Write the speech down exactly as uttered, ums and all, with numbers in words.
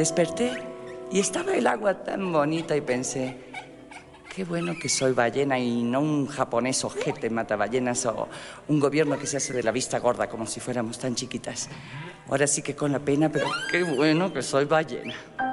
Desperté y estaba el agua tan bonita y pensé, qué bueno que soy ballena y no un japonés ojete mataballenas o un gobierno que se hace de la vista gorda como si fuéramos tan chiquitas. Ahora sí que con la pena, pero qué bueno que soy ballena.